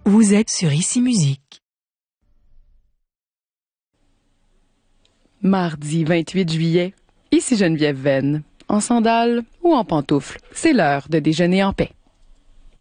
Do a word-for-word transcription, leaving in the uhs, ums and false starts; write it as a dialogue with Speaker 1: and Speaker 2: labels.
Speaker 1: Vous êtes sur Ici Musique.
Speaker 2: Mardi vingt-huit juillet, ici Geneviève Venn. En sandales ou en pantoufles, c'est l'heure de déjeuner en paix.